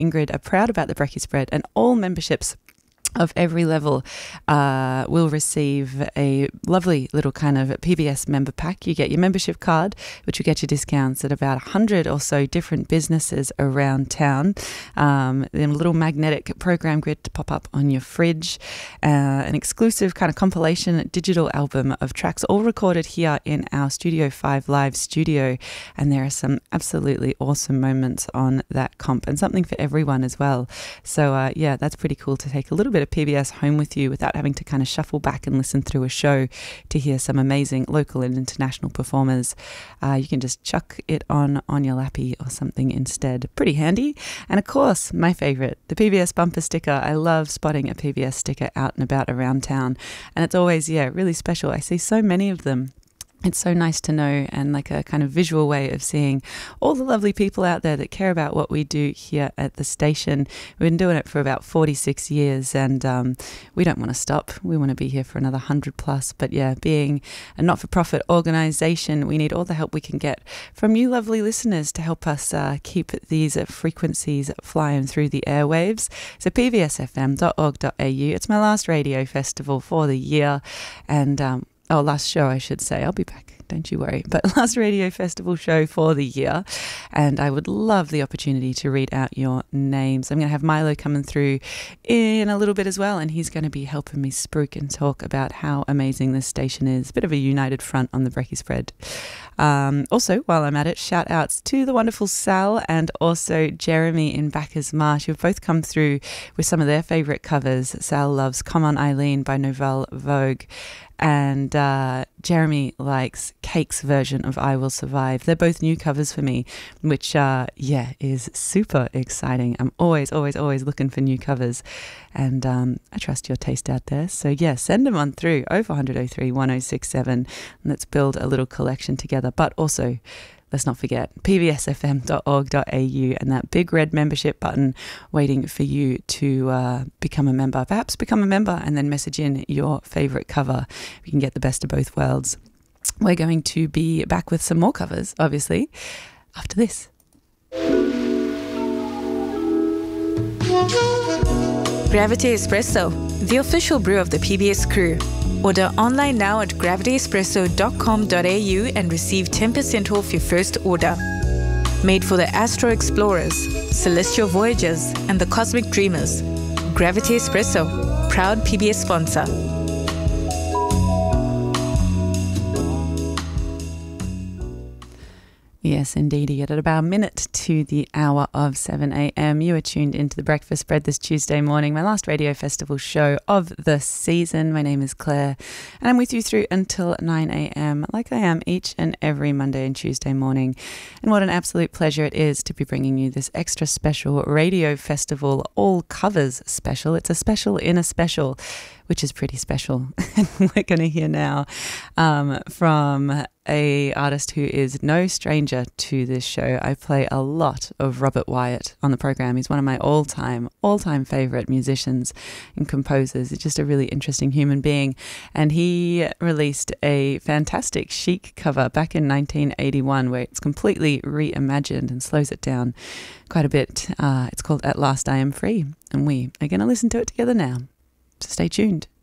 Ingrid are proud about the Brekkie Spread, and all memberships of every level will receive a lovely little kind of PBS member pack. You get your membership card, which will get you discounts at about 100 or so different businesses around town. Then a little magnetic program grid to pop up on your fridge. An exclusive kind of compilation digital album of tracks all recorded here in our Studio 5 live studio. And there are some absolutely awesome moments on that comp, and something for everyone as well. So yeah, that's pretty cool to take a little bit of PBS home with you without having to kind of shuffle back and listen through a show to hear some amazing local and international performers. You can just chuck it on your lappy or something instead. Pretty handy. And of course, my favourite, the PBS bumper sticker. I love spotting a PBS sticker out and about around town, and it's always, yeah, really special. I see so many of them. It's so nice to know, and like a kind of visual way of seeing all the lovely people out there that care about what we do here at the station. We've been doing it for about 46 years, and we don't want to stop. We want to be here for another 100 plus. But yeah, being a not-for-profit organisation, we need all the help we can get from you lovely listeners to help us keep these frequencies flying through the airwaves. So pbsfm.org.au. It's my last radio festival for the year, and last show, I should say. I'll be back, don't you worry. But last radio festival show for the year. And I would love the opportunity to read out your names. I'm going to have Milo coming through in a little bit as well. And he's going to be helping me spruik and talk about how amazing this station is. Bit of a united front on the Brekkie Spread. Also, while I'm at it, shout outs to the wonderful Sal and also Jeremy in Bacchus Marsh, who've both come through with some of their favourite covers. Sal loves Come On Eileen by Nouvelle Vogue, and Jeremy likes Cake's version of I Will Survive. They're both new covers for me, which, is super exciting. I'm always looking for new covers, and I trust your taste out there. So, yeah, send them on through 0400 03 1067, and let's build a little collection together. But also, let's not forget pbsfm.org.au and that big red membership button waiting for you to become a member. Perhaps become a member and then message in your favourite cover. We can get the best of both worlds. We're going to be back with some more covers, obviously, after this. Gravity Espresso, the official brew of the PBS crew. Order online now at gravityespresso.com.au and receive 10% off your first order. Made for the Astro Explorers, Celestial Voyagers, and the Cosmic Dreamers. Gravity Espresso, proud PBS sponsor. Yes, indeedy. At about a minute to the hour of 7 a.m, you are tuned into the Breakfast Spread this Tuesday morning, my last radio festival show of the season. My name is Claire, and I'm with you through until 9 a.m, like I am each and every Monday and Tuesday morning. And what an absolute pleasure it is to be bringing you this extra special radio festival, all covers special. It's a special in a special, which is pretty special. And we're going to hear now from a artist who is no stranger to this show. I play a lot of Robert Wyatt on the program. He's one of my all-time favourite musicians and composers. He's just a really interesting human being. And he released a fantastic Chic cover back in 1981 where it's completely reimagined and slows it down quite a bit. It's called At Last I Am Free, and we are going to listen to it together now. So stay tuned.